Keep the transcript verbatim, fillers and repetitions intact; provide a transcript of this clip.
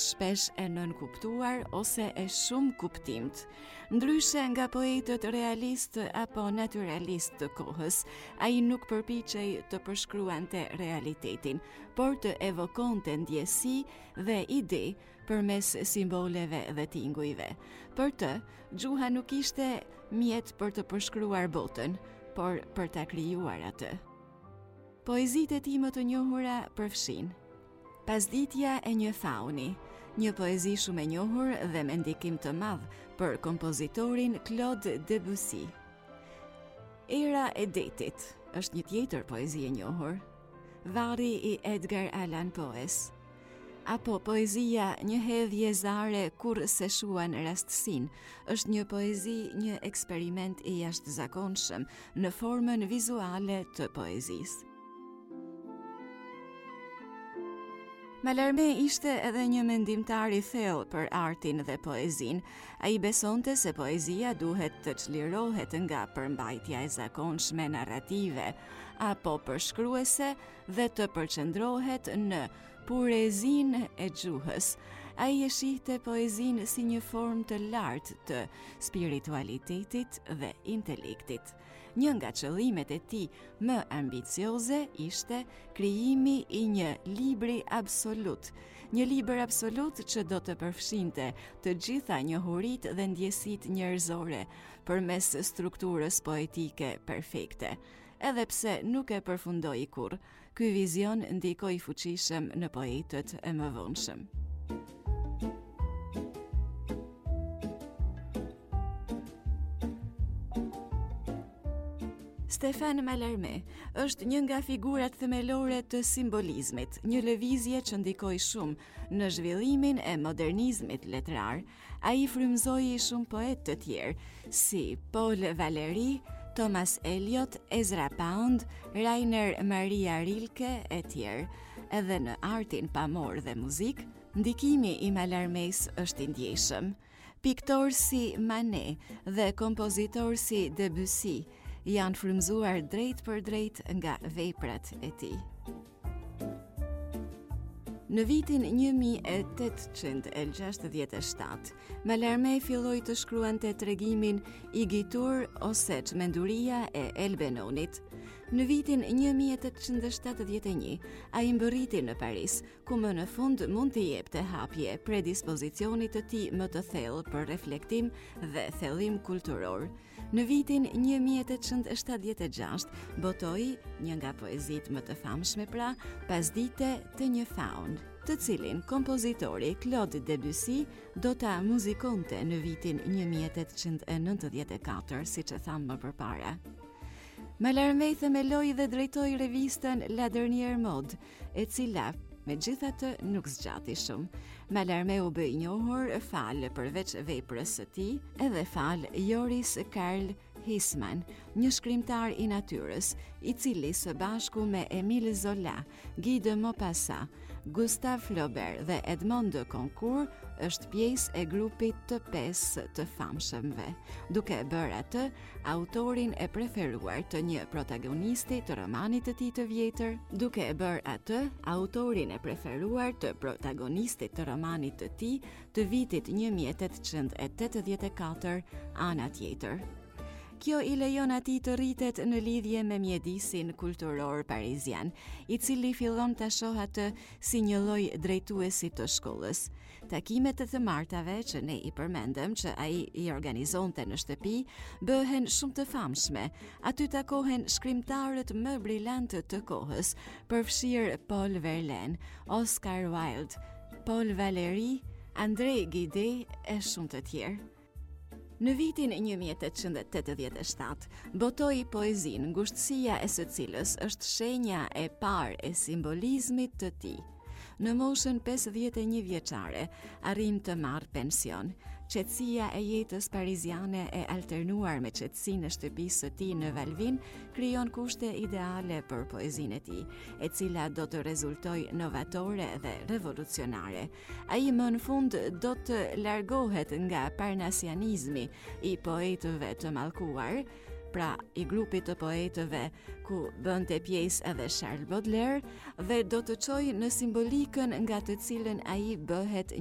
shpesh e nënkuptuar ose e shumë kuptimt. Ndryshe nga poetët realist apo naturalist të kohës, ai nuk përpiqej të përshkruante realitetin, por të evokonte ndjesi dhe ide përmes simboleve dhe tingujve. Për të, gjuha nuk ishte mjet për të përshkruar botën, por për ta krijuar atë. Poezitë e tij më të njohura përfshin Pasditja e një fauni, një poezi shumë e njohur dhe me ndikim të madh për kompozitorin Claude Debussy. Era e detit është një tjetër poezi e njohur. Varri i Edgar Allan Poes. Apo poezia Një hedhje zare kur se shuan rastësin, është një poezi, një eksperiment i jashtëzakonshëm në formën vizuale të poezisë. Mallarmé ishte edhe një mendimtar i thellë për artin dhe poezin. Ai besonte se poezia duhet të çlirohet nga përmbajtja e zakonshme narrative apo përshkruese dhe të përqendrohet në purezinë e gjuhës. Ai e shihte poezinë si një formë të lartë të spiritualitetit dhe intelektit. Një nga qëllimet e tij më ambicioze ishte krijimi i një libri absolut, një libër absolut që do të përfshinte të gjitha njohuritë dhe ndjesitë njerëzore përmes strukturës poetike perfekte. Edhe pse nuk e përfundoi kurrë, ky vizion ndikoi fuqishëm në poetët e mëvonshëm. Stéphane Mallarmé është një nga figurat themelore të simbolizmit, një lëvizje që ndikoi shumë në zhvillimin e modernizmit letrar. Ai frymëzoi shumë poetë të tjerë, si Paul Valéry, Thomas Eliot, Ezra Pound, Rainer Maria Rilke e tjerë. Edhe në artin pamor dhe muzik, ndikimi i Mallarmés është i ndjeshëm. Piktorë si Manet dhe kompozitorë si Debussy janë frymëzuar drejt për drejt nga veprat e tij. Në vitin një mijë e tetëqind e gjashtëdhjetë e shtatë, Mallarmé filloi të shkruante tregimin Igitur ose Çmenduria e Elbenonit. Në vitin një mijë e tetëqind e shtatëdhjetë e një, ai mbërriti në Paris, ku më në fund mund t'i jepte hapje predispozicionit të tij më të thellë për reflektim dhe thellim kulturor. Në vitin një mijë e tetëqind e shtatëdhjetë e gjashtë, botoi një nga poezitë më të famshme, pra Pasdite të një faun, të cilin kompozitori Claude Debussy do ta muzikonte në vitin një mijë e tetëqind e nëntëdhjetë e katër, siç e tham më përpara. Mallarmé themeloi dhe drejtoi revistën La Dernière Mode, e cila megjithatë nuk zgjati shumë. Mallarmé u bë i njohur fal përveç veprës së tij, edhe fal Joris Karl Huysmans, një shkrimtar i natyrës, i cili së bashku me Émile Zola, Guy de Maupassant, Gustave Flaubert dhe Edmond de Goncourt është pjesë e grupit të pesë të famshëmve, duke bërë atë autorin e preferuar të një protagonisti të romanit të tij të vjetër, duke bërë atë autorin e preferuar të protagonistit të romanit të tij të vitit një mijë e tetëqind e tetëdhjetë e katër, ana tjetër. Kjo i lejon atij të rritet në lidhje me mjedisin kulturor parizian, i cili fillon ta shohë atë si një lloj drejtuesi të shkollës. Takimet e të martave që ne i përmendëm që ai i organizonte në shtëpi bëhen shumë të famshme. Aty takohen shkrimtarët më brillantë të kohës, përfshirë Paul Verlaine, Oscar Wilde, Paul Valéry, André Gide e shumë të tjerë. Në vitin një mijë e tetëqind e tetëdhjetë e shtatë, botoi poezinë, ngushtësia e së cilës është shenja e parë e simbolizmit të tij. Në moshën pesëdhjetë e një vjeçare, arrim të marrë pension. Qetësia e jetës pariziane e alternuar me qetësinë e shtëpisë së tij në Valvin krijon kushte ideale për poezinë e tij, e cila do të rezultojë novatore dhe revolucionare. Ai më në fund do të largohet nga parnasianizmi i poetëve të mallkuar, pra i grupit të poetëve ku bënte pjesë edhe Charles Baudelaire, dhe do të çojë në simbolikën nga të cilën ai bëhet